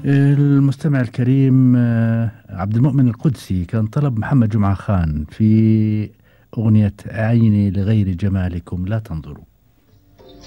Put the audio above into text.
المستمع الكريم عبد المؤمن القدسي كان طلب محمد جمعة خان في أغنية عيني لغير جمالكم لا تنظروا.